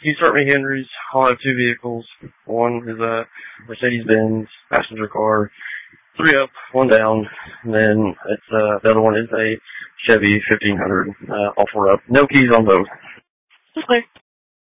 Keith Certainly Henry's. I'll have two vehicles. One is a Mercedes-Benz passenger car. 3 up, 1 down. And then the other one is a Chevy 1500 offer up. No keys on both. Okay.